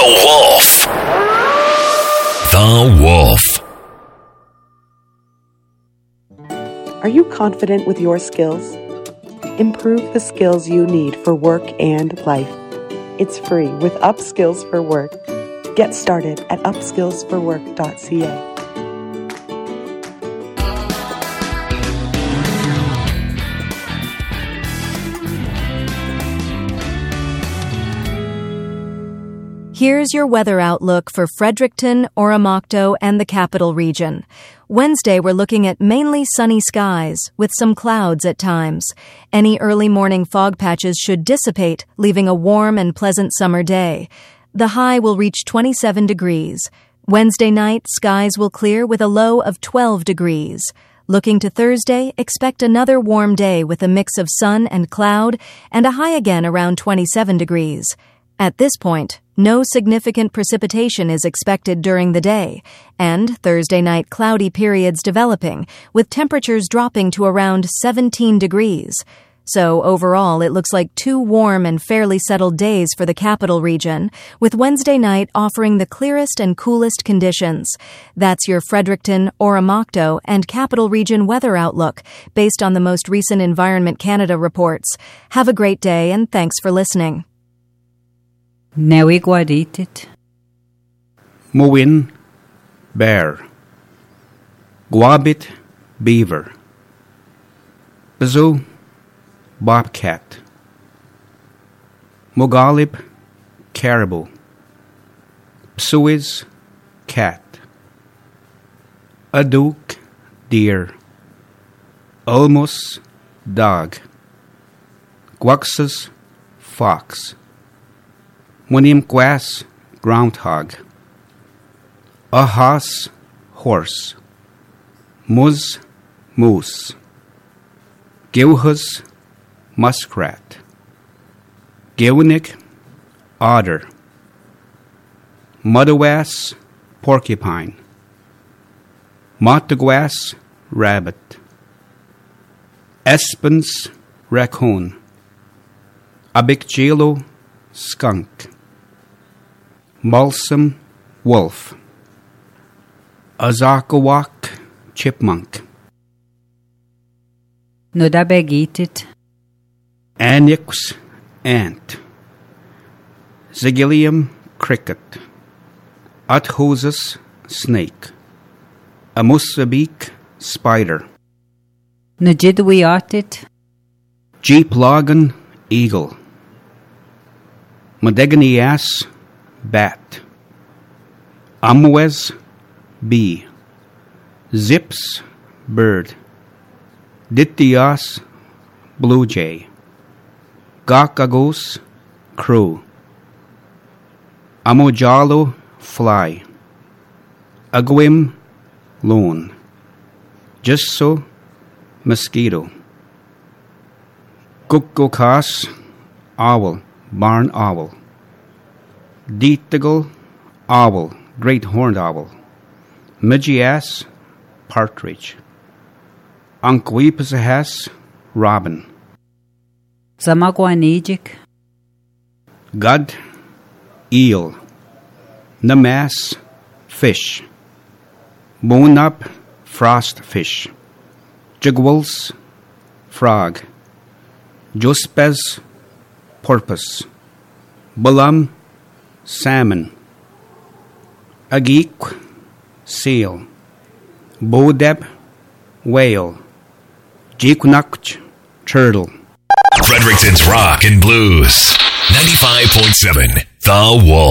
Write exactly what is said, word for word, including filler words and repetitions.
Wolf. The Wolf. Are you confident with your skills? Improve the skills you need for work and life. It's free with Upskills for Work. Get started at upskills for work dot c a. Here's your weather outlook for Fredericton, Oromocto, and the Capital Region. Wednesday, we're looking at mainly sunny skies, with some clouds at times. Any early morning fog patches should dissipate, leaving a warm and pleasant summer day. The high will reach twenty-seven degrees. Wednesday night, skies will clear with a low of twelve degrees. Looking to Thursday, expect another warm day with a mix of sun and cloud, and a high again around twenty-seven degrees. At this point, no significant precipitation is expected during the day, and Thursday night cloudy periods developing, with temperatures dropping to around seventeen degrees. So overall, it looks like two warm and fairly settled days for the Capital Region, with Wednesday night offering the clearest and coolest conditions. That's your Fredericton, Oromocto, and Capital Region weather outlook, based on the most recent Environment Canada reports. Have a great day, and thanks for listening. Newi Guaditit Mowin Bear Guabit Beaver Bazoo Bobcat Mogalib Caribou Psuiz Cat Aduk Deer Ulmus Dog Guaxus Fox Munimquas Groundhog Ahas Horse Muz Moose Gilhus Muskrat Gilnik Otter Mudawas Porcupine Mottaguas Rabbit Espens Raccoon Abicgelo Skunk Mulsum Wolf Azakawak Chipmunk Nodabegitit Anix Ant Zigilium Cricket Athosus Snake Amusabik Spider Najidwiatit Jeeplogan Eagle Modeganias Bat Amwes Bee Zips Bird Ditias Blue Jay Gakagos Crow Amojalo Fly Agwim Loon Jisso Mosquito Kukokas Owl Barn Owl Deetigal Owl Great Horned Owl Midgias Partridge Anquipasahas Robin Zamagwanijik Gud Eel Namas Fish Bone-up Frost Fish Jigwals Frog Jospes Porpoise Bullum Salmon Agik Seal Bodeb Whale Jikunakch Turtle. Fredericton's Rock and Blues ninety-five point seven The Wolf.